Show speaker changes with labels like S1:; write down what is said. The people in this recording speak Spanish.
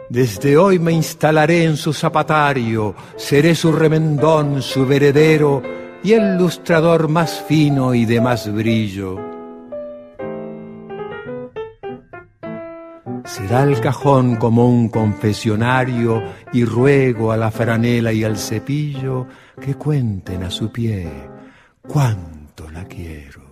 S1: Desde hoy me instalaré en su zapatario, seré su remendón, su veredero y el lustrador más fino y de más brillo. Será el cajón como un confesionario y ruego a la franela y al cepillo que cuenten a su pie cuánto la quiero.